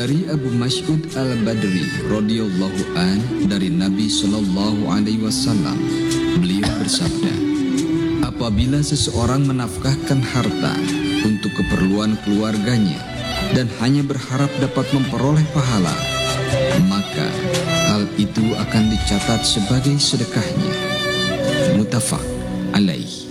Dari Abu Mas'ud al-Badri radhiyallahu an dari Nabi sallallahu alaihi wasallam, beliau bersabda, apabila seseorang menafkahkan harta untuk keperluan keluarganya dan hanya berharap dapat memperoleh pahala, maka hal itu akan dicatat sebagai sedekahnya. Muttafaq alaih.